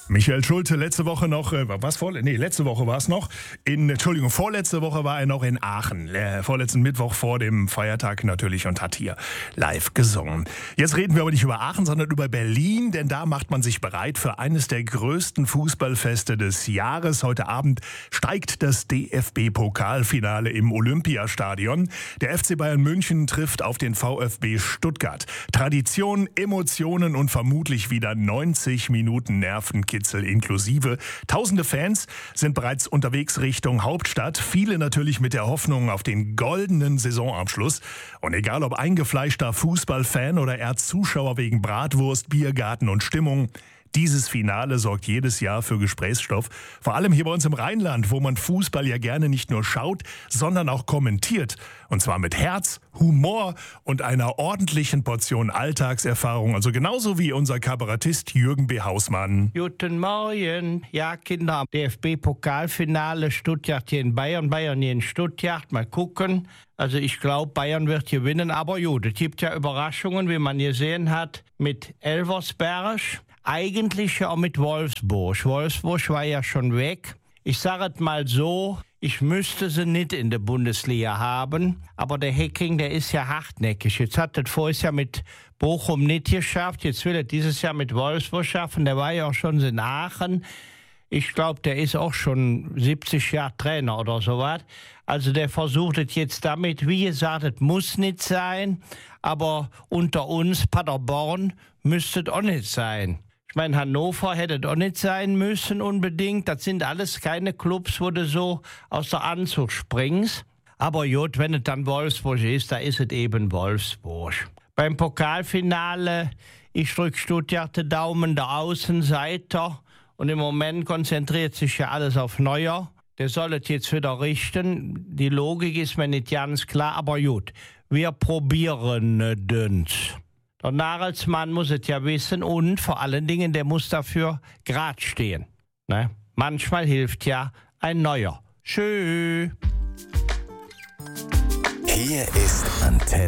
Michael Schulte, letzte Woche noch, letzte Woche war es noch, vorletzte Woche war er noch in Aachen, vorletzten Mittwoch vor dem Feiertag natürlich und hat hier live gesungen. Jetzt reden wir aber nicht über Aachen, sondern über Berlin, denn da macht man sich bereit für eines der größten Fußballfeste des Jahres. Heute Abend steigt das DFB-Pokalfinale im Olympiastadion. Der FC Bayern München trifft auf den VfB Stuttgart. Tradition, Emotionen und vermutlich wieder 90 Minuten Nervenkitzel inklusive. Tausende Fans sind bereits unterwegs Richtung Hauptstadt. Viele natürlich mit der Hoffnung auf den goldenen Saisonabschluss. Und egal ob eingefleischter Fußballfan oder eher Zuschauer wegen Bratwurst, Biergarten und Stimmung, dieses Finale sorgt jedes Jahr für Gesprächsstoff. Vor allem hier bei uns im Rheinland, wo man Fußball ja gerne nicht nur schaut, sondern auch kommentiert. Und zwar mit Herz, Humor und einer ordentlichen Portion Alltagserfahrung. Also genauso wie unser Kabarettist Jürgen B. Hausmann. Guten Morgen. Ja, Kinder, DFB-Pokalfinale, Stuttgart hier in Bayern, Bayern hier in Stuttgart. Mal gucken. Also ich glaube, Bayern wird gewinnen. Aber gut, es gibt ja Überraschungen, wie man gesehen hat, mit Elversberg. Eigentlich ja auch mit Wolfsburg. Wolfsburg war ja schon weg. Ich sage es mal so, ich müsste sie nicht in der Bundesliga haben, aber der Hecking, der ist ja hartnäckig. Jetzt hat das vorher ja mit Bochum nicht geschafft, jetzt will er dieses Jahr mit Wolfsburg schaffen. Der war ja auch schon in Aachen. Ich glaube, der ist auch schon 70 Jahre Trainer oder sowas. Also der versucht es jetzt damit. Wie gesagt, es muss nicht sein, aber unter uns, Paderborn, müsste es auch nicht sein. Ich meine, Hannover hätte doch nicht sein müssen unbedingt. Das sind alles keine Clubs, wo du so aus der Anzug springst. Aber gut, wenn es dann Wolfsburg ist, da ist es eben Wolfsburg. Beim Pokalfinale, ich drücke Stuttgart den Daumen der Außenseiter. Und im Moment konzentriert sich ja alles auf Neuer. Der soll es jetzt wieder richten. Die Logik ist mir nicht ganz klar, aber gut. Wir probieren es. Der Nagelsmann muss es ja wissen und vor allen Dingen, der muss dafür gerade stehen. Ne? Manchmal hilft ja ein Neuer. Tschö. Hier ist Antenne.